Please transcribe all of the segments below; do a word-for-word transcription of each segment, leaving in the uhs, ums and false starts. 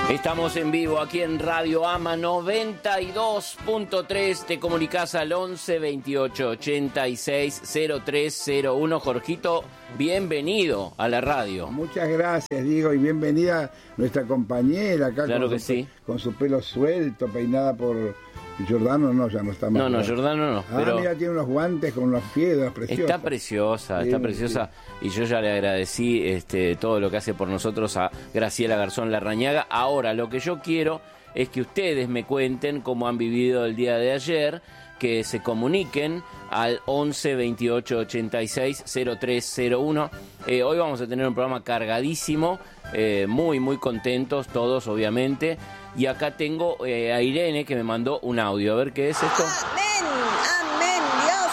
Estamos en vivo aquí en Radio Ama noventa y dos punto tres. Te comunicás al once veintiocho ochenta y seis cero tres cero uno. Jorgito, bienvenido a la radio. Muchas gracias, Diego, y bienvenida nuestra compañera acá. Claro con que su, sí. Con su pelo suelto, peinada por Giordano, no, ya no está más. No, no, Giordano no. Ah, pero mira, tiene unos guantes con unas piedras preciosas. Está preciosa, sí, está preciosa. Sí. Y yo ya le agradecí este, todo lo que hace por nosotros a Graciela Garzón Larrañaga. Ahora, lo que yo quiero es que ustedes me cuenten cómo han vivido el día de ayer, que se comuniquen al once veintiocho ochenta y seis cero tres cero uno. Eh, hoy vamos a tener un programa cargadísimo, eh, muy, muy contentos todos, obviamente. Y acá tengo eh, a Irene, que me mandó un audio. A ver qué es esto. Amén, amén, Dios.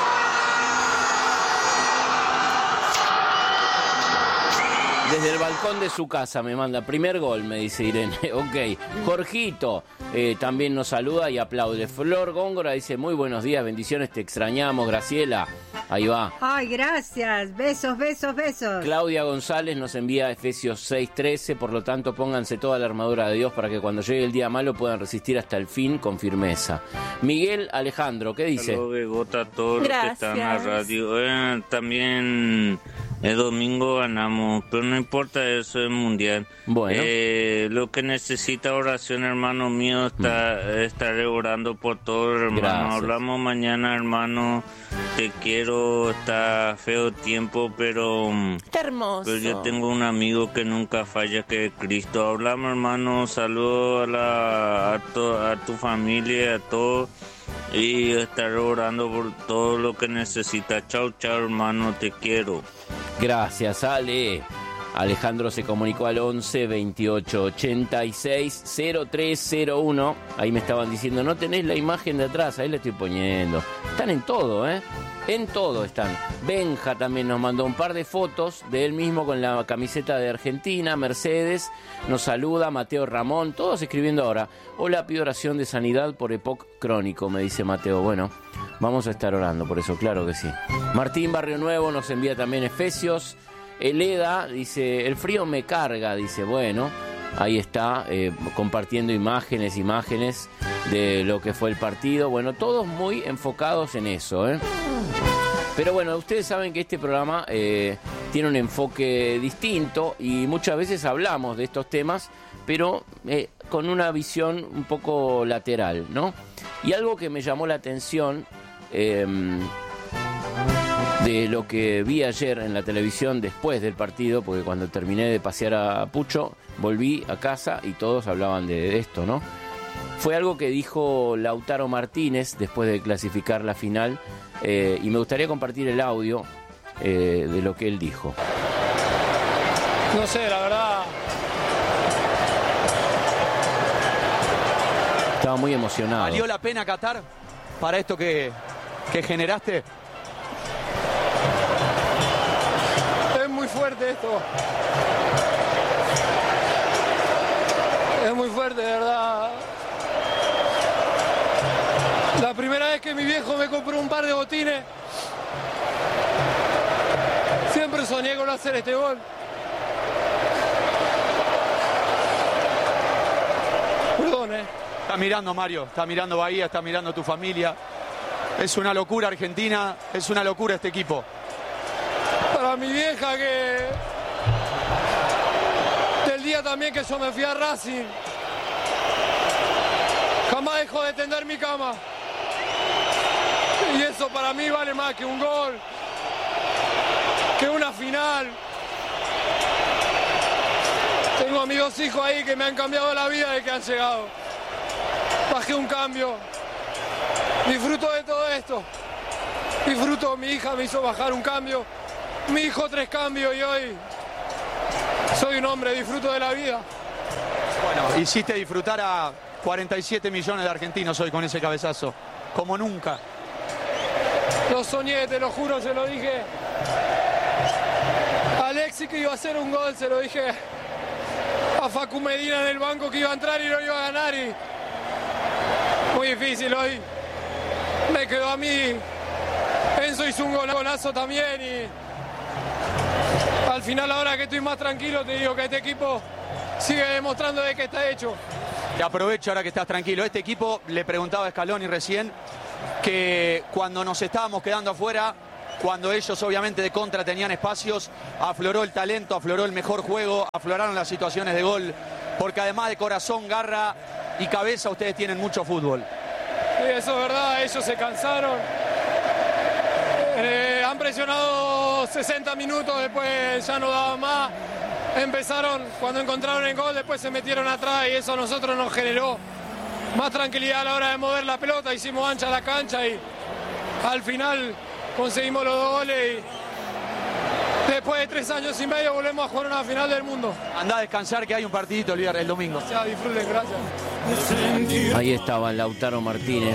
Desde el balcón de su casa me manda, primer gol, me dice Irene. Ok. Jorgito eh, también nos saluda y aplaude. Flor Góngora dice, muy buenos días, bendiciones, te extrañamos, Graciela. Ahí va. Ay, gracias. Besos, besos, besos. Claudia González nos envía Efesios seis trece, por lo tanto pónganse toda la armadura de Dios para que cuando llegue el día malo puedan resistir hasta el fin con firmeza. Miguel Alejandro, ¿qué dice? Saludos, Begota, a todos los que están en la radio. Eh, también el domingo ganamos, pero no importa, eso es mundial. Bueno. Eh, lo que necesita oración, hermano mío, está, mm. estaré orando por todos, hermano. Gracias. Hablamos mañana, hermano. Te quiero, está feo tiempo, pero... Está hermoso. Pero yo tengo un amigo que nunca falla, que es Cristo. Hablamos, hermano, saludos a, la, a, to, a tu familia, a todos. Y estaré orando por todo lo que necesita. Chao, chao, hermano, te quiero. Gracias, Ale. Alejandro se comunicó al once veintiocho ochenta y seis cero tres cero uno. Ahí me estaban diciendo, no tenés la imagen de atrás, ahí la estoy poniendo. Están en todo, ¿eh? En todo están. Benja también nos mandó un par de fotos de él mismo con la camiseta de Argentina. Mercedes nos saluda, Mateo Ramón, todos escribiendo ahora. Hola, pido oración de sanidad por EPOC crónico, me dice Mateo. Bueno, vamos a estar orando por eso, claro que sí. Martín Barrio Nuevo nos envía también Efesios. Eleda dice, el frío me carga, dice, bueno, ahí está, eh, compartiendo imágenes, imágenes de lo que fue el partido. Bueno, todos muy enfocados en eso, ¿eh? Pero bueno, ustedes saben que este programa eh, tiene un enfoque distinto y muchas veces hablamos de estos temas, pero eh, con una visión un poco lateral, ¿no? Y algo que me llamó la atención... Eh, de lo que vi ayer en la televisión después del partido, porque cuando terminé de pasear a Pucho, volví a casa y todos hablaban de esto, ¿no? Fue algo que dijo Lautaro Martínez después de clasificar la final, eh, y me gustaría compartir el audio eh, de lo que él dijo. No sé, la verdad... Estaba muy emocionado. ¿Valió la pena, Qatar, para esto que, que generaste? Fuerte esto, es muy fuerte, de verdad. La primera vez que mi viejo me compró un par de botines, siempre soñé con hacer este gol. Perdón, eh. Está mirando, Mario, está mirando Bahía, está mirando tu familia. Es una locura Argentina, es una locura este equipo. Para mi vieja, que del día también que yo me fui a Racing, jamás dejó de tender mi cama, y eso para mí vale más que un gol, que una final. Tengo a mis dos hijos ahí que me han cambiado la vida desde que han llegado. Bajé un cambio, disfruto de todo esto, disfruto. Mi hija me hizo bajar un cambio, mi hijo tres cambios, y hoy soy un hombre, disfruto de la vida. Bueno, hiciste disfrutar a cuarenta y siete millones de argentinos hoy con ese cabezazo, como nunca. Lo soñé, te lo juro, se lo dije a Alexis que iba a hacer un gol, se lo dije a Facu Medina en el banco que iba a entrar y no iba a ganar, y muy difícil hoy. Me quedó a mí, Enzo hizo un golazo también, y al final, ahora que estoy más tranquilo, te digo que este equipo sigue demostrando de que está hecho. Te aprovecho ahora que estás tranquilo. Este equipo, le preguntaba a Scaloni recién, que cuando nos estábamos quedando afuera, cuando ellos obviamente de contra tenían espacios, afloró el talento, afloró el mejor juego, afloraron las situaciones de gol, porque además de corazón, garra y cabeza, ustedes tienen mucho fútbol. Sí, eso es verdad, ellos se cansaron. Eh, han presionado sesenta minutos, después ya no daban más. Empezaron, cuando encontraron el gol, después se metieron atrás y eso a nosotros nos generó más tranquilidad a la hora de mover la pelota. Hicimos ancha la cancha y al final conseguimos los dos goles y después de tres años y medio volvemos a jugar una final del mundo. Andá a descansar, que hay un partidito el viernes, el domingo. O sea, disfruten, gracias. Ahí estaba Lautaro Martínez.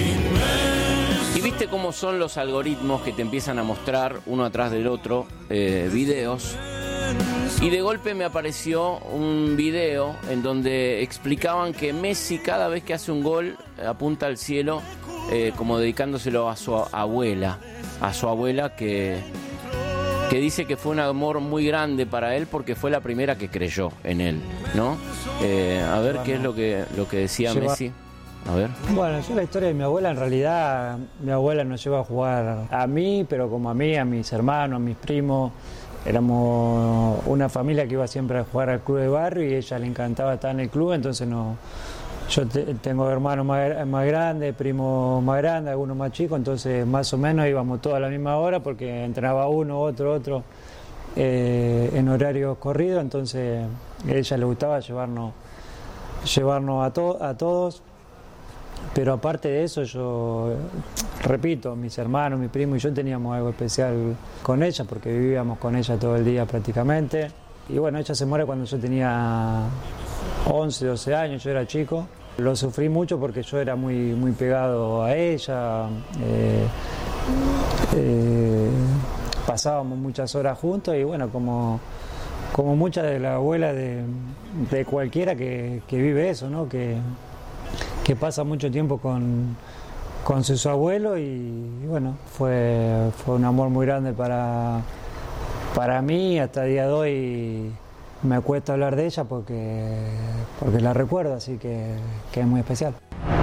Y viste cómo son los algoritmos que te empiezan a mostrar uno atrás del otro eh, videos. Y de golpe me apareció un video en donde explicaban que Messi cada vez que hace un gol apunta al cielo eh, como dedicándoselo a su abuela, a su abuela que, que dice que fue un amor muy grande para él porque fue la primera que creyó en él, ¿no? Eh, a ver qué es lo que, lo que decía Messi. A ver. Bueno, yo la historia de mi abuela, en realidad, mi abuela nos llevó a jugar a mí, pero como a mí, a mis hermanos, a mis primos. Éramos una familia que iba siempre a jugar al club de barrio y a ella le encantaba estar en el club, entonces no. Yo te, tengo hermanos más, más grandes, primos más grandes, algunos más chicos, entonces más o menos íbamos todos a la misma hora porque entrenaba uno, otro, otro eh, en horarios corridos, entonces a ella le gustaba llevarnos, llevarnos a, to, a todos. Pero aparte de eso, yo repito, mis hermanos, mis primos y yo teníamos algo especial con ella porque vivíamos con ella todo el día prácticamente. Y bueno, ella se muere cuando yo tenía once, doce años, yo era chico. Lo sufrí mucho porque yo era muy, muy pegado a ella. Eh, eh, pasábamos muchas horas juntos y bueno, como, como muchas de las abuelas de, de cualquiera que, que vive eso, ¿no? Que, que pasa mucho tiempo con, con sus abuelos y, y bueno, fue, fue un amor muy grande para, para mí. Hasta el día de hoy me cuesta hablar de ella porque, porque la recuerdo, así que, que es muy especial.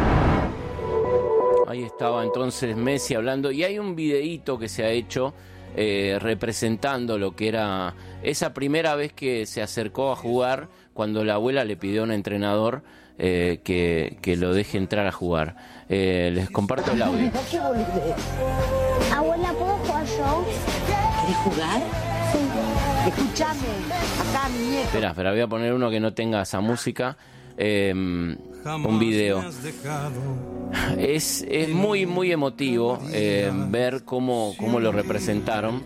Ahí estaba entonces Messi hablando y hay un videíto que se ha hecho eh, representando lo que era esa primera vez que se acercó a jugar cuando la abuela le pidió a un entrenador Eh, que, que lo deje entrar a jugar. Eh, les comparto el audio. Abuela, ¿puedo jugar yo? ¿Querés jugar? Sí. Escúchame, acá mi nieto. Espera, espera, voy a poner uno que no tenga esa música. Eh, un video. Es, es muy, muy emotivo eh, ver cómo, cómo lo representaron.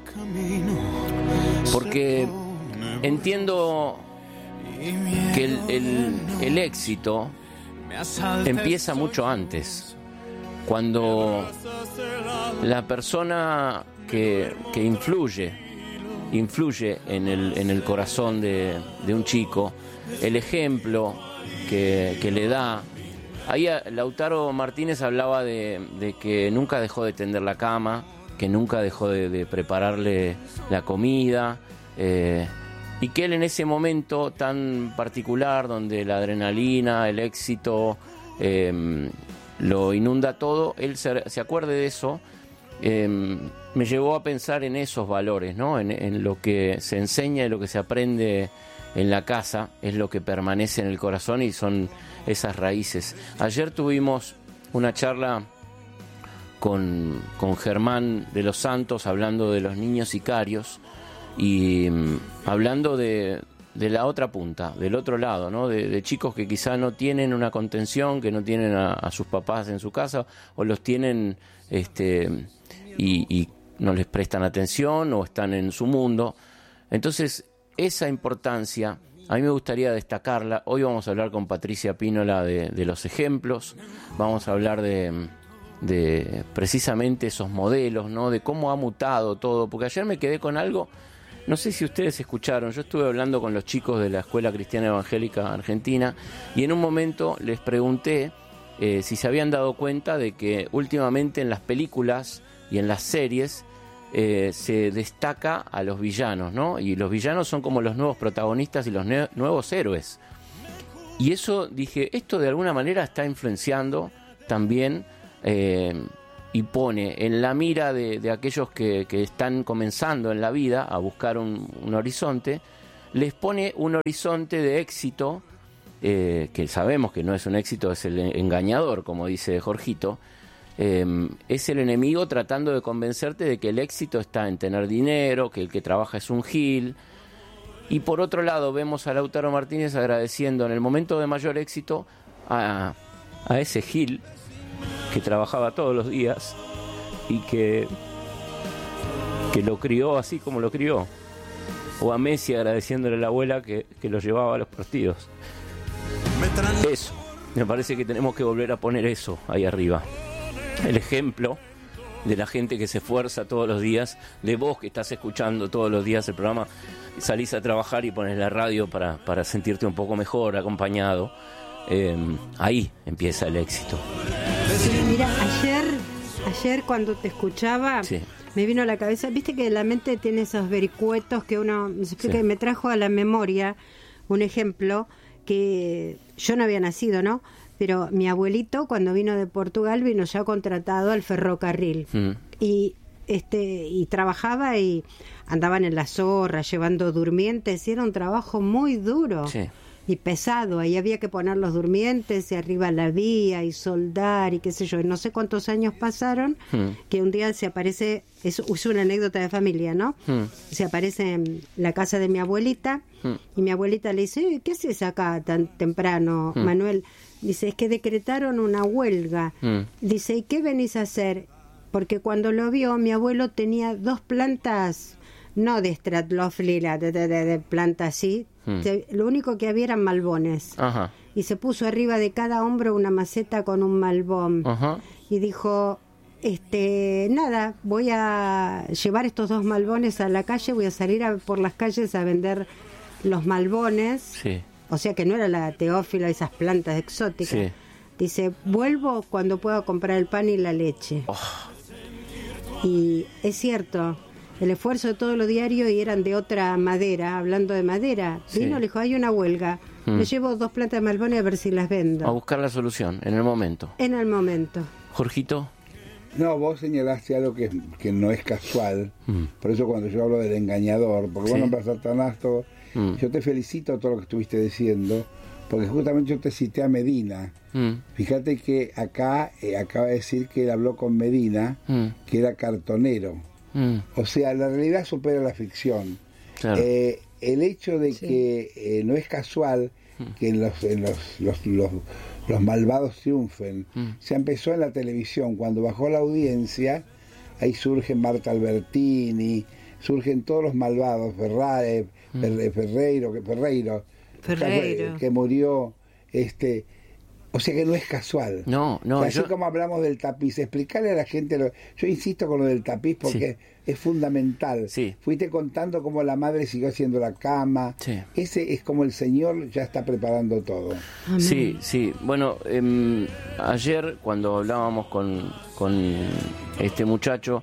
Porque entiendo que el, el, el éxito empieza mucho antes, cuando la persona que, que influye influye en el, en el corazón de, de un chico, el ejemplo que, que le da. Ahí Lautaro Martínez hablaba de, de que nunca dejó de tender la cama, que nunca dejó de, de prepararle la comida, eh, y que él en ese momento tan particular donde la adrenalina, el éxito eh, lo inunda todo, él se, se acuerde de eso. Eh, me llevó a pensar en esos valores, ¿no? En, en lo que se enseña y lo que se aprende en la casa es lo que permanece en el corazón y son esas raíces. Ayer tuvimos una charla con, con Germán de los Santos hablando de los niños sicarios y um, hablando de, de la otra punta, del otro lado, ¿no? De, de chicos que quizá no tienen una contención, que no tienen a, a sus papás en su casa o los tienen este y, y no les prestan atención o están en su mundo. Entonces esa importancia a mí me gustaría destacarla. Hoy vamos a hablar con Patricia Pínola de, de los ejemplos, vamos a hablar de, de precisamente esos modelos, ¿no? De cómo ha mutado todo, porque ayer me quedé con algo. No sé si ustedes escucharon, yo estuve hablando con los chicos de la Escuela Cristiana Evangélica Argentina y en un momento les pregunté eh, si se habían dado cuenta de que últimamente en las películas y en las series eh, se destaca a los villanos, ¿no? Y los villanos son como los nuevos protagonistas y los ne- nuevos héroes y eso dije, esto de alguna manera está influenciando también eh, y pone en la mira de, de aquellos que, que están comenzando en la vida a buscar un, un horizonte, les pone un horizonte de éxito, eh, que sabemos que no es un éxito, es el engañador, como dice Jorgito. Eh, es el enemigo tratando de convencerte de que el éxito está en tener dinero, que el que trabaja es un gil. Y por otro lado vemos a Lautaro Martínez agradeciendo en el momento de mayor éxito a, a ese gil que trabajaba todos los días y que, que lo crió así como lo crió. O a Messi agradeciéndole a la abuela que, que lo llevaba a los partidos. Eso, me parece que tenemos que volver a poner eso ahí arriba. El ejemplo de la gente que se esfuerza todos los días, de vos que estás escuchando todos los días el programa, salís a trabajar y pones la radio para, para sentirte un poco mejor, acompañado. Eh, ahí empieza el éxito. Mira, ayer, ayer cuando te escuchaba, sí, me vino a la cabeza, viste que la mente tiene esos vericuetos que uno, sí, me trajo a la memoria un ejemplo que yo no había nacido, ¿no? Pero mi abuelito cuando vino de Portugal vino ya contratado al ferrocarril mm. y este y trabajaba y andaban en la zorra llevando durmientes y era un trabajo muy duro, sí, y pesado. Ahí había que poner los durmientes y arriba la vía y soldar y qué sé yo. Y no sé cuántos años pasaron mm. que un día se aparece, es, es una anécdota de familia, ¿no? Mm. Se aparece en la casa de mi abuelita mm. y mi abuelita le dice, ¿qué haces acá tan temprano, mm. Manuel? Dice, es que decretaron una huelga. Mm. Dice, ¿y qué venís a hacer? Porque cuando lo vio, mi abuelo tenía dos plantas, no de Stradloflila, de, de, de, de planta así. Mm. De, lo único que había eran malbones. Ajá. Y se puso arriba de cada hombro una maceta con un malbón. Ajá. Y dijo, este, nada, voy a llevar estos dos malbones a la calle, voy a salir a, por las calles a vender los malbones. Sí. O sea que no era la teófila, esas plantas exóticas. Sí. Dice, vuelvo cuando pueda comprar el pan y la leche. Oh. Y es cierto, el esfuerzo de todo lo diario y eran de otra madera, hablando de madera. Sí. Vino, le dijo, hay una huelga. Mm. Le llevo dos plantas de malbones a ver si las vendo. A buscar la solución, en el momento. En el momento. Jorgito. No, vos señalaste algo que, que no es casual. Mm. Por eso cuando yo hablo del engañador, porque sí, vos nombras a Tanasto, mm. yo te felicito todo lo que estuviste diciendo, porque justamente yo te cité a Medina. Mm. Fíjate que acá eh, acaba de decir que él habló con Medina, mm. que era cartonero. Mm. O sea, la realidad supera la ficción. Claro. Eh, el hecho de sí, que eh, no es casual mm. que en los, en los, los, los, los malvados triunfen. Mm. Se empezó en la televisión, cuando bajó la audiencia, ahí surge Marta Albertini, surgen todos los malvados, Ferrari, mm. Ferreiro, que Ferreiro, Ferreiro. que murió, este, o sea que no es casual. No, no. O sea, así yo... como hablamos del tapiz, explicarle a la gente, lo... yo insisto con lo del tapiz porque sí, es fundamental. Sí. Fuiste contando cómo la madre siguió haciendo la cama. Sí. Ese es como el Señor ya está preparando todo. Amén. Sí, sí. Bueno, eh, ayer cuando hablábamos con, con este muchacho,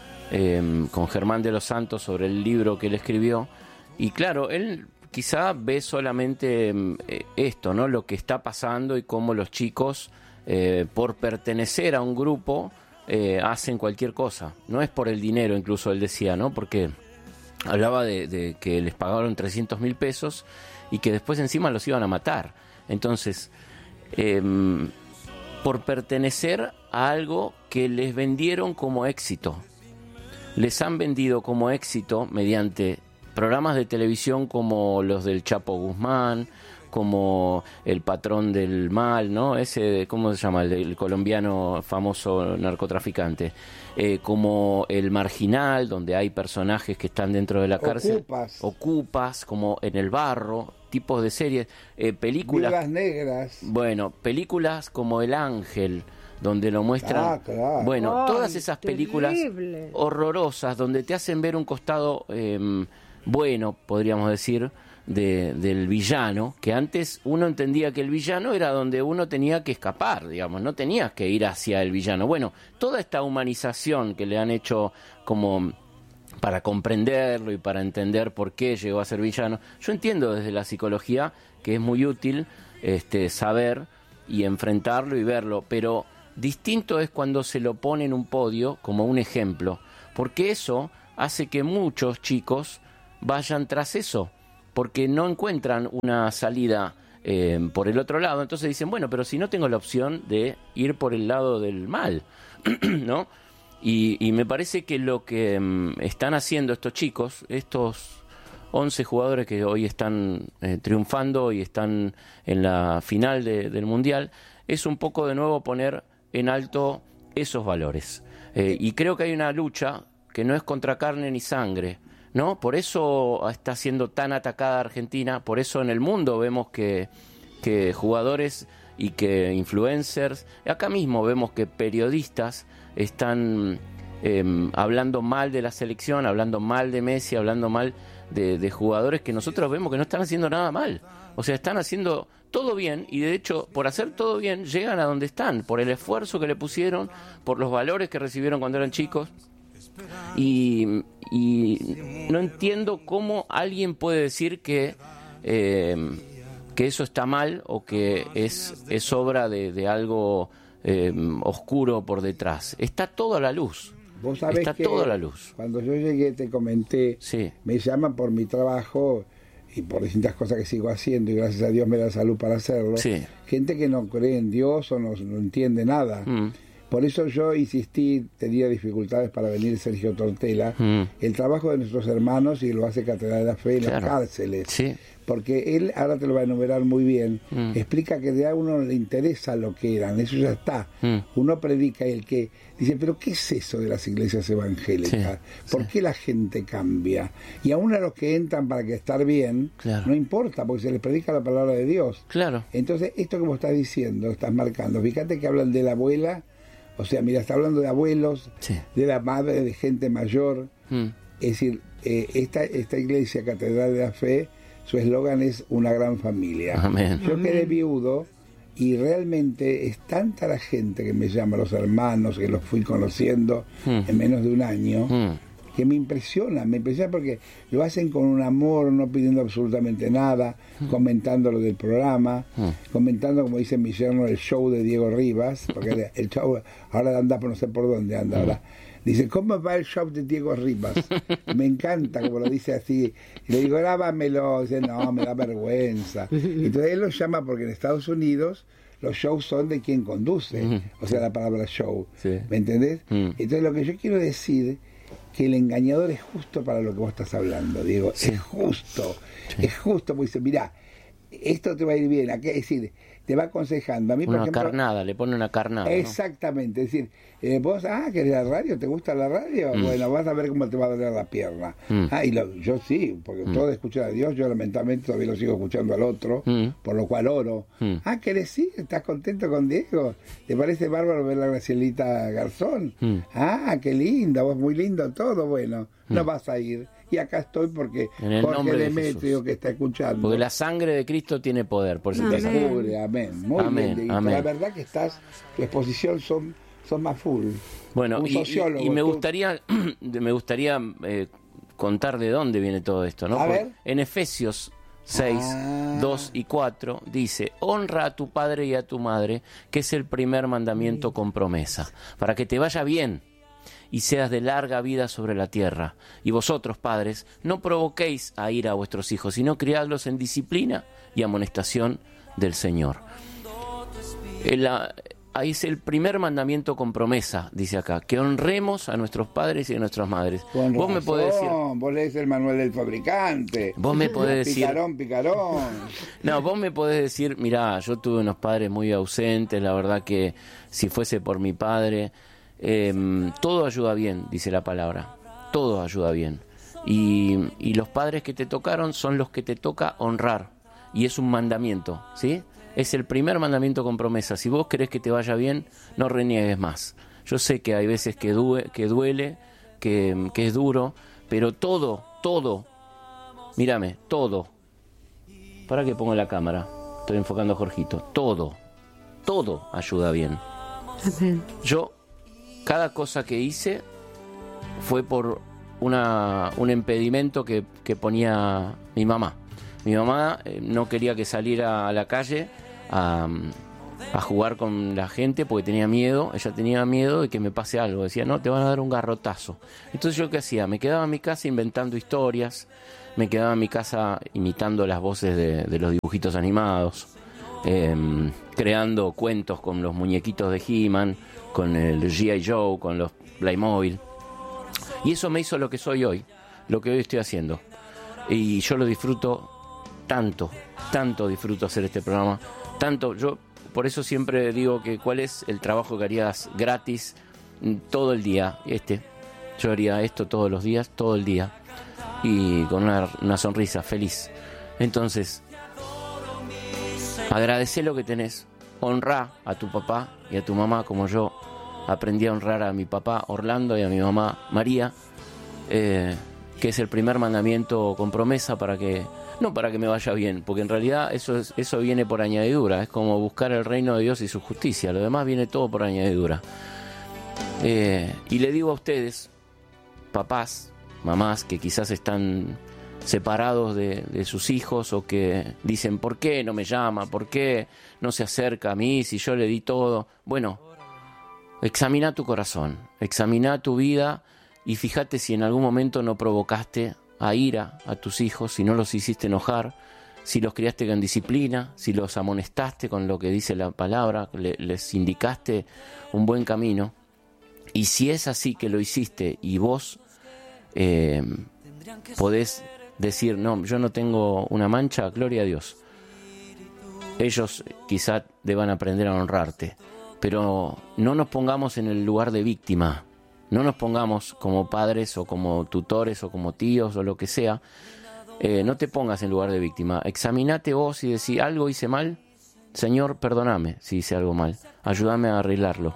eh, con Germán de los Santos, sobre el libro que él escribió, y claro, él quizá ve solamente eh, esto, ¿no? Lo que está pasando y cómo los chicos, eh, por pertenecer a un grupo, eh, hacen cualquier cosa. No es por el dinero, incluso él decía, ¿no? Porque hablaba de, de que les pagaron trescientos mil pesos y que después encima los iban a matar. Entonces, eh, por pertenecer a algo que les vendieron como éxito. Les han vendido como éxito mediante programas de televisión como los del Chapo Guzmán, como El Patrón del Mal, ¿no? Ese, ¿cómo se llama? El, el colombiano famoso narcotraficante. Eh, como El Marginal, donde hay personajes que están dentro de la cárcel. Ocupas. Ocupas, como En el Barro, tipos de series. Eh, películas. Viudas Negras. Bueno, películas como El Ángel, donde lo muestran. Ah, claro. Bueno, Ay, todas esas películas terrible, horrorosas, donde te hacen ver un costado eh, bueno, podríamos decir, de, del villano, que antes uno entendía que el villano era donde uno tenía que escapar, digamos, no tenías que ir hacia el villano. Bueno, toda esta humanización que le han hecho como para comprenderlo y para entender por qué llegó a ser villano, yo entiendo desde la psicología que es muy útil este, saber y enfrentarlo y verlo, pero distinto es cuando se lo pone en un podio como un ejemplo, porque eso hace que muchos chicos vayan tras eso, porque no encuentran una salida eh, por el otro lado, entonces dicen, bueno, pero si no tengo la opción de ir por el lado del mal, ¿no? Y, y me parece que lo que um, están haciendo estos chicos, estos once jugadores que hoy están eh, triunfando y están en la final de, del Mundial, es un poco de nuevo poner en alto esos valores. Eh, y creo que hay una lucha que no es contra carne ni sangre, ¿no? Por eso está siendo tan atacada Argentina, por eso en el mundo vemos que, que jugadores y que influencers, acá mismo vemos que periodistas están eh, hablando mal de la selección, hablando mal de Messi, hablando mal de, de jugadores que nosotros vemos que no están haciendo nada mal. O sea, están haciendo todo bien y de hecho, por hacer todo bien, llegan a donde están, por el esfuerzo que le pusieron, por los valores que recibieron cuando eran chicos. Y, y no entiendo cómo alguien puede decir que eh, que eso está mal o que es, es obra de, de algo eh, oscuro por detrás. Está todo a la luz. Vos sabés está que todo a la luz. Cuando yo llegué te comenté, sí. me llaman por mi trabajo y por distintas cosas que sigo haciendo y gracias a Dios me da salud para hacerlo. Sí. Gente que no cree en Dios o no, no entiende nada. Mm. Por eso yo insistí, tenía dificultades para venir Sergio Tortela, mm. el trabajo de nuestros hermanos, y lo hace Catedral de la Fe en claro. las cárceles. Sí. Porque él, ahora te lo va a enumerar muy bien, mm. explica que de a uno le interesa lo que eran, eso ya está. Mm. Uno predica y el que dice, pero ¿qué es eso de las iglesias evangélicas? Sí. ¿Por sí. qué la gente cambia? Y aún a los que entran para que estar bien, claro. no importa, porque se les predica la palabra de Dios. Claro. Entonces, esto que vos estás diciendo, estás marcando, fíjate que hablan de la abuela. O sea, mira, está hablando de abuelos, sí. de la madre, de gente mayor. Mm. Es decir, eh, esta, esta iglesia, Catedral de la Fe, su eslogan es una gran familia. Amén. Yo Amén. quedé viudo y realmente es tanta la gente que me llama, los hermanos, que los fui conociendo mm. en menos de un año, mm. que me impresiona, me impresiona porque lo hacen con un amor, no pidiendo absolutamente nada, mm. comentando lo del programa, mm. comentando, como dice mi yerno, el show de Diego Rivas, porque el show ahora anda por no sé por dónde anda mm. ahora. Dice, ¿cómo va el show de Diego Rivas? Me encanta como lo dice así. Y le digo, grábamelo. Dice, no, me da vergüenza. Entonces él lo llama porque en Estados Unidos los shows son de quien conduce, mm. o sea, la palabra show. Sí. ¿Me entendés? Mm. Entonces lo que yo quiero decir que el engañador es justo para lo que vos estás hablando, Diego, sí. es justo, sí. es justo, porque dice, mirá, esto te va a ir bien, es decir, te va aconsejando. A mí, por una ejemplo, carnada, le pone una carnada. Exactamente, ¿no? Es decir, eh, vos, ah, ¿querés la radio? ¿Te gusta la radio? Mm. Bueno, vas a ver cómo te va a doler la pierna. Mm. Ah, y lo, yo sí, porque mm. todos escuchan a Dios, yo lamentablemente todavía lo sigo escuchando al otro, mm. por lo cual oro. Mm. Ah, ¿querés sí? ¿Estás contento con Diego? ¿Te parece bárbaro ver a Gracielita Garzón? Mm. Ah, qué linda, vos muy lindo todo, bueno, mm. no vas a ir. Y acá estoy porque Jorge Demetrio de que está escuchando. Porque la sangre de Cristo tiene poder, por si te descubre, amén. Muy amén, bien. Amén. La verdad que estás, tu exposición son, son más full. Bueno, y, y, y me gustaría, me gustaría eh, contar de dónde viene todo esto, ¿no? A ver. En Efesios seis, ah. dos y cuatro dice, honra a tu padre y a tu madre, que es el primer mandamiento con promesa, para que te vaya bien y seas de larga vida sobre la tierra. Y vosotros, padres, no provoquéis a ira a vuestros hijos, sino criadlos en disciplina y amonestación del Señor. El, ahí es el primer mandamiento con promesa, dice acá, que honremos a nuestros padres y a nuestras madres. Con vos razón, me podés decir, vos lees el manual del fabricante. Vos me podés decir, picarón, picarón. No, vos me podés decir, mirá, yo tuve unos padres muy ausentes, la verdad que si fuese por mi padre, Eh, todo ayuda bien, dice la palabra, todo ayuda bien, y, y los padres que te tocaron son los que te toca honrar, y es un mandamiento, ¿sí? Es el primer mandamiento con promesa. Si vos querés que te vaya bien, no reniegues más. Yo sé que hay veces que, due, que duele, que, que es duro, pero todo, todo, mírame, todo, para que pongo la cámara, estoy enfocando a Jorgito, todo, todo ayuda bien. Yo cada cosa que hice fue por una, un impedimento que, que ponía mi mamá. Mi mamá eh, no quería que saliera a la calle a, a jugar con la gente porque tenía miedo, ella tenía miedo de que me pase algo, decía, no, te van a dar un garrotazo. Entonces yo qué hacía, me quedaba en mi casa inventando historias, me quedaba en mi casa imitando las voces de, de los dibujitos animados, eh, creando cuentos con los muñequitos de He-Man, con el G I Joe, con los Playmobil, y eso me hizo lo que soy hoy, lo que hoy estoy haciendo, y yo lo disfruto tanto, tanto disfruto hacer este programa, tanto, yo por eso siempre digo que cuál es el trabajo que harías gratis todo el día, este, yo haría esto todos los días, todo el día, y con una, una sonrisa, feliz. Entonces, agradecé lo que tenés, honrá a tu papá y a tu mamá como yo aprendí a honrar a mi papá Orlando y a mi mamá María, eh, que es el primer mandamiento con promesa para que, no para que me vaya bien, porque en realidad eso, es, eso viene por añadidura, es como buscar el reino de Dios y su justicia, lo demás viene todo por añadidura. Eh, y le digo a ustedes, papás, mamás, que quizás están separados de, de sus hijos o que dicen, ¿por qué no me llama? ¿Por qué no se acerca a mí si yo le di todo? Bueno, examina tu corazón, examina tu vida y fíjate si en algún momento no provocaste a ira a tus hijos, si no los hiciste enojar, si los criaste con disciplina, si los amonestaste con lo que dice la palabra, le, les indicaste un buen camino. Y si es así que lo hiciste y vos eh, podés decir, no, yo no tengo una mancha, gloria a Dios. Ellos quizá deban aprender a honrarte, pero no nos pongamos en el lugar de víctima, no nos pongamos como padres o como tutores o como tíos o lo que sea, eh, no te pongas en lugar de víctima, examinate vos y decís, algo hice mal, Señor, perdóname si hice algo mal, ayúdame a arreglarlo.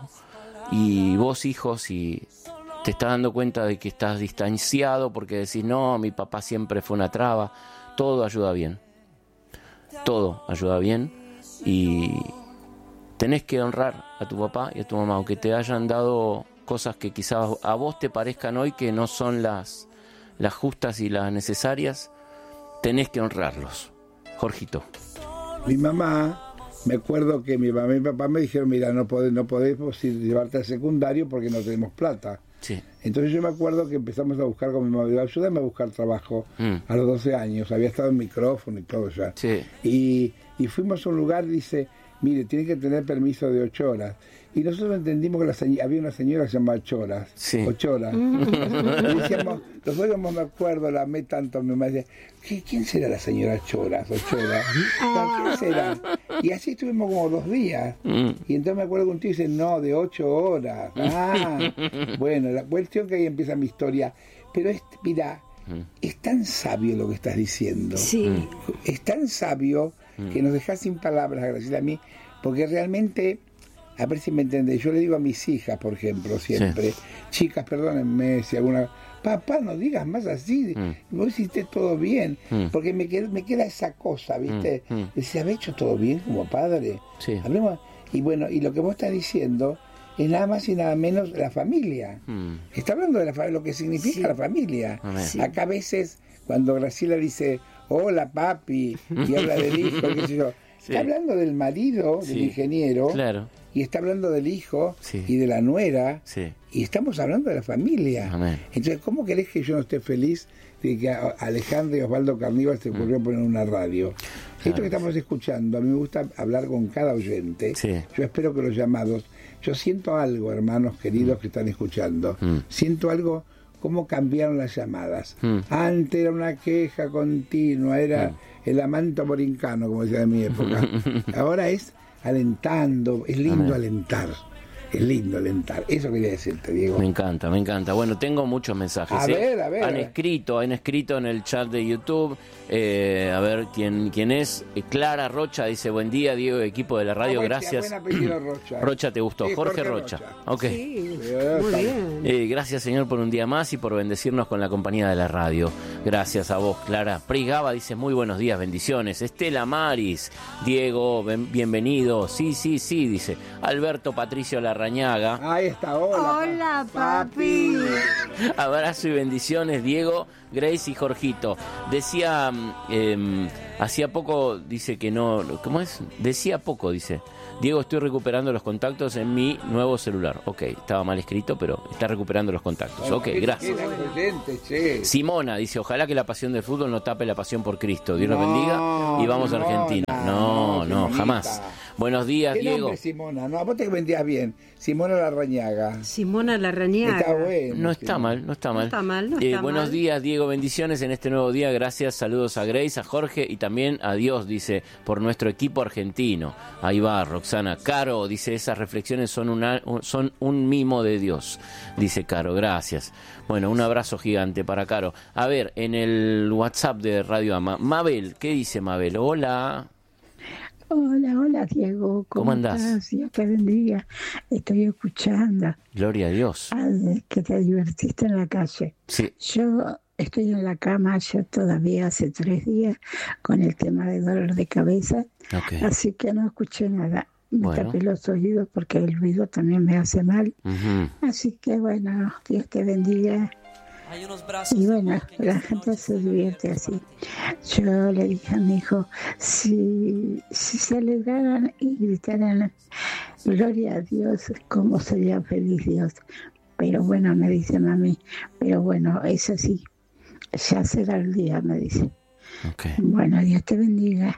Y vos, hijos, si te estás dando cuenta de que estás distanciado porque decís, no, mi papá siempre fue una traba, todo ayuda bien. Todo ayuda bien y tenés que honrar a tu papá y a tu mamá, aunque te hayan dado cosas que quizás a vos te parezcan hoy que no son las, las justas y las necesarias, tenés que honrarlos. Jorgito. Mi mamá, me acuerdo que mi mamá y mi papá me dijeron, mira, no podés, no podemos ir, llevarte al secundario porque no tenemos plata. Sí. Entonces yo me acuerdo que empezamos a buscar con mi mamá, ayúdame a buscar trabajo mm. a los doce años, había estado en micrófono y todo ya. Sí. Y, y fuimos a un lugar, dice, mire, tiene que tener permiso de ocho horas. Y nosotros entendimos que la señ- había una señora que se llamaba Choras, sí. ocho horas. Y decíamos, nosotros no me acuerdo, la amé tanto, mi mamá decía, ¿Qué, ¿quién será la señora Choras o Chora? ¿Quién será? Y así estuvimos como dos días. Mm. Y entonces me acuerdo que un tío dice, no, de ocho horas. Ah, bueno, la cuestión que ahí empieza mi historia. Pero es, mira, mm. es tan sabio lo que estás diciendo. Sí. Es tan sabio mm. que nos dejas sin palabras, Graciela, a mí, porque realmente... A ver si me entendés. Yo le digo a mis hijas, por ejemplo, siempre, sí. chicas, perdónenme si alguna... Papá, no digas más así, mm. vos hiciste todo bien, mm. porque me queda, me queda esa cosa, ¿viste? Mm. De si había hecho todo bien como padre. Sí. Hablemos, y bueno, y lo que vos estás diciendo es nada más y nada menos la familia. Mm. Está hablando de la, lo que significa sí. la familia. Sí. Acá a veces, cuando Graciela dice, hola papi, y habla del hijo, qué sé yo, sí. está hablando del marido, sí. del ingeniero, claro. y está hablando del hijo sí. y de la nuera, sí. y estamos hablando de la familia. Amén. Entonces, ¿cómo querés que yo no esté feliz de que a Alejandro y Osvaldo Carníbal se ocurrió mm. poner una radio? Claro. Esto que estamos escuchando, a mí me gusta hablar con cada oyente. Sí. Yo espero que los llamados, yo siento algo, hermanos queridos mm. que están escuchando, mm. siento algo, cómo cambiaron las llamadas. Mm. Antes era una queja continua, era mm. el amante borincano, como decía en mi época. Ahora es alentando, es lindo Amén. alentar, es lindo alentar, eso quería decirte, Diego. Me encanta, me encanta. Bueno, tengo muchos mensajes. A ¿eh? ver, a ver. Han escrito, han escrito en el chat de YouTube, eh, a ver quién quién es. Clara Rocha dice, buen día, Diego, equipo de la radio, ah, gracias. Buen apellido, Rocha. Rocha, ¿te gustó? Sí, Jorge, Jorge Rocha. Rocha. Ok. Sí, muy bien. Eh, gracias, Señor, por un día más y por bendecirnos con la compañía de la radio. Gracias a vos, Clara. Prigaba dice, muy buenos días, bendiciones. Estela Maris, Diego, ben, bienvenido. Sí, sí, sí, dice. Alberto Patricio Larrañaga. Ahí está, hola. Hola, papi. Abrazo y bendiciones, Diego. Grace y Jorgito. Decía, eh, hacía poco, dice que no, ¿cómo es? Decía poco, dice. Diego, estoy recuperando los contactos en mi nuevo celular. Ok, estaba mal escrito, pero está recuperando los contactos. Ok, gracias. Simona dice, ojalá que la pasión del fútbol no tape la pasión por Cristo. Dios los bendiga y vamos a Argentina. No, no, jamás. Buenos días, ¿Qué Diego. Nombre, Simona? No, vos te vendías bien. Simona Larrañaga. Simona Larrañaga. Está bueno. No está mal, no está mal. No está mal, no eh, está buenos mal. días, Diego. Bendiciones en este nuevo día. Gracias, saludos a Grace, a Jorge y también a Dios, dice, por nuestro equipo argentino. Ahí va, Roxana. Caro, dice, esas reflexiones son, una, son un mimo de Dios. Dice Caro, gracias. Bueno, un abrazo gigante para Caro. A ver, en el WhatsApp de Radio Ama, Mabel, ¿qué dice Mabel? Hola. Hola, hola Diego, ¿cómo, ¿Cómo andás? estás? Dios te bendiga. Estoy escuchando. Gloria a Dios. Al que te divertiste en la calle. Sí. Yo estoy en la cama ya todavía hace tres días con el tema de dolor de cabeza, Okay. así que no escuché nada. Me Bueno. tapé los oídos porque el ruido también me hace mal. Uh-huh. Así que bueno, Dios te bendiga. Y bueno, la gente se divierte así. Yo le dije a mi hijo, si, si se alegraran y gritaran, gloria a Dios, cómo sería feliz Dios. Pero bueno, me dice mami, pero bueno, es así, ya será el día, me dice. Okay. Bueno, Dios te bendiga.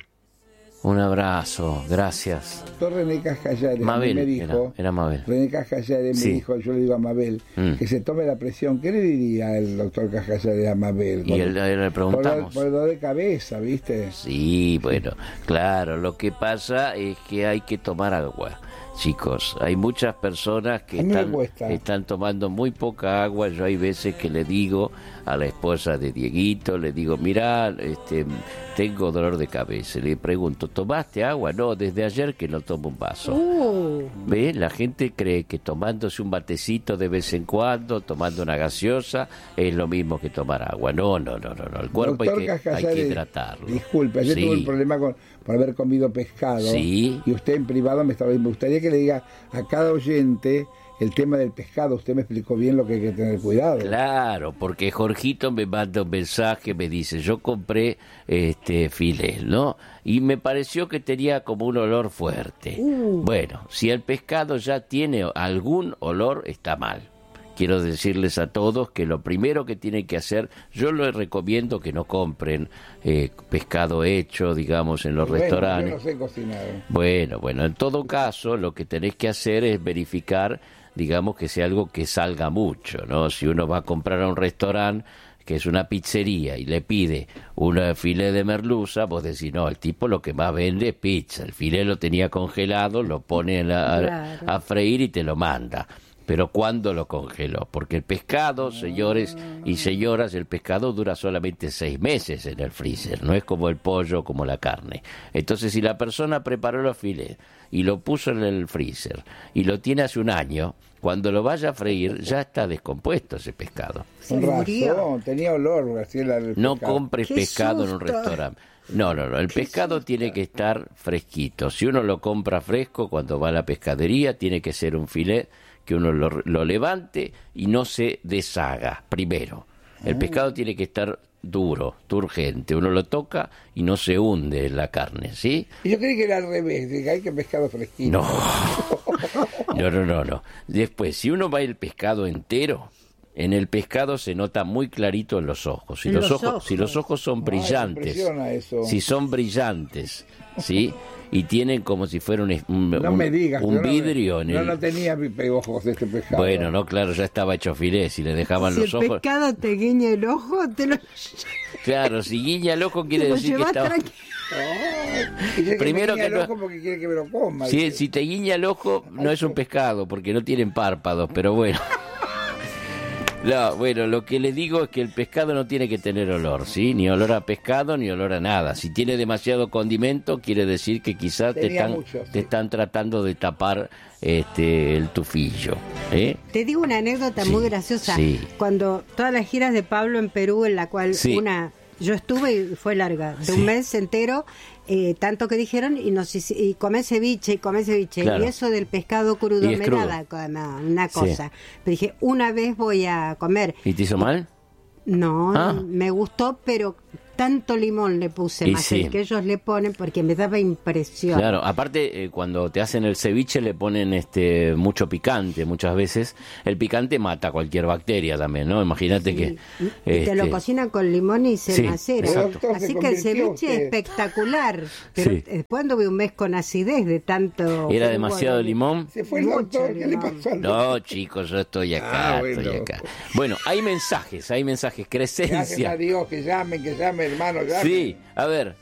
Un abrazo, gracias. Doctor René Cascallares Mabel, me dijo, era, era Mabel. René Cascallares Sí. me dijo, yo le digo a Mabel, Mm. que se tome la presión. ¿Qué le diría el doctor Cascallares a Mabel? Y él, él le preguntamos. Por el dolor de cabeza, ¿viste? Sí, bueno, claro, lo que pasa es que hay que tomar agua. Chicos, hay muchas personas que A mí me están, cuesta. están tomando muy poca agua. Yo hay veces que le digo a la esposa de Dieguito, le digo, mirá, este, tengo dolor de cabeza. Le pregunto, ¿tomaste agua? No, desde ayer que no tomo un vaso. Uh. ¿Ve? La gente cree que tomándose un batecito de vez en cuando, tomando una gaseosa, es lo mismo que tomar agua. No, no, no, no, no. El cuerpo hay Doctor que, hay Cascallares, que hidratarlo. Disculpe, ayer Sí. tuve un problema con, por haber comido pescado. Sí. Y usted en privado me estaba, me gustaría que le diga a cada oyente el tema del pescado. Usted me explicó bien lo que hay que tener cuidado. Claro, porque Jorgito me manda un mensaje, me dice, yo compré este filé, ¿no? Y me pareció que tenía como un olor fuerte. Uh. Bueno, si el pescado ya tiene algún olor, está mal. Quiero decirles a todos que lo primero que tienen que hacer, yo les recomiendo que no compren eh, pescado hecho, digamos, en los Bueno, restaurantes. Yo no sé cocinar. Bueno, bueno, en todo caso, lo que tenés que hacer es verificar, digamos, que sea algo que salga mucho, ¿no? Si uno va a comprar a un restaurante que es una pizzería y le pide un filé de merluza, vos decís, no, el tipo lo que más vende es pizza. El filé lo tenía congelado, lo pone en la- Claro. a, a freír y te lo manda. Pero ¿cuándo lo congeló? Porque el pescado, señores y señoras, el pescado dura solamente seis meses en el freezer, no es como el pollo, como la carne. Entonces, si la persona preparó los filets y lo puso en el freezer y lo tiene hace un año, cuando lo vaya a freír ya está descompuesto ese pescado. Con murió. razón, tenía olor, Graciela. el No pescado. compres ¡Qué pescado en un susto! restaurante. No, no, no. El pescado tiene que estar fresquito. Si uno lo compra fresco, cuando va a la pescadería, tiene que ser un filet que uno lo, lo levante y no se deshaga primero. El pescado tiene que estar duro, turgente. Uno lo toca y no se hunde en la carne, ¿sí? Y yo creí que era al revés, que hay que pescado fresquito. No. No, no, no, no. Después, si uno va el pescado entero, en el pescado se nota muy clarito en los ojos. Si En los los ojos, ojos. si los ojos son Ay, brillantes, me impresiona eso. si son brillantes, ¿sí? Y tienen como si fuera un, un, No un- me digas. un yo no me- vidrio en no, el... no tenía ojos de este pescado. Bueno, no, claro, ya estaba hecho filé. Si le dejaban Si los el ojos... pescado te guiña el ojo, te lo, Claro, si guiña el ojo quiere te lo decir que llevas estaba... tranquilo. Ay, y dice que Primero me que guiña el no- ojo porque quiere que me lo coma. Si, dice. si te guiña el ojo, no es un pescado, porque no tienen párpados, pero bueno. No, bueno, lo que les digo es que el pescado no tiene que tener olor, ¿sí? Ni olor a pescado, ni olor a nada. Si tiene demasiado condimento, quiere decir que quizás te Tenía están, mucho, sí. te están tratando de tapar este el tufillo, ¿eh? Te digo una anécdota Sí, muy graciosa. sí. Cuando todas las giras de Pablo en Perú, en la cual Sí. una yo estuve y fue larga, de Sí. un mes entero, eh, tanto que dijeron y nos hici- y comé ceviche y comé ceviche Claro. y eso del pescado crudo Y es me crudo. daba como una Sí. cosa. Pero dije, una vez voy a comer. ¿Y te hizo mal? No, Ah. me gustó, pero tanto limón le puse Y más sí. el que ellos le ponen porque me daba impresión. Claro, aparte eh, cuando te hacen el ceviche le ponen este mucho picante muchas veces. El picante mata cualquier bacteria también, ¿no? Imagínate que... Y te este, lo cocinan con limón y se Sí, macera. exacto. Así Se que el convirtió ceviche usted. es espectacular. Pero Sí. después anduve un mes con acidez de tanto... ¿Era jugo demasiado de- limón? Se fue el Mucho doctor, ¿qué le limón. pasó al No, chicos, yo estoy acá, Ah, bueno. estoy acá. Bueno, hay mensajes, hay mensajes. Gracias Crescencia. a Dios, que llamen, que llamen, hermano, llamen. Sí, a ver,